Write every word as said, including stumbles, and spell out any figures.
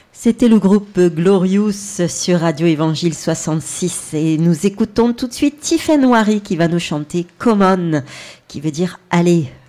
C'était le groupe Glorious sur Radio Évangile soixante-six et nous écoutons tout de suite Tiffen Noiry qui va nous chanter Come On, qui veut dire allez.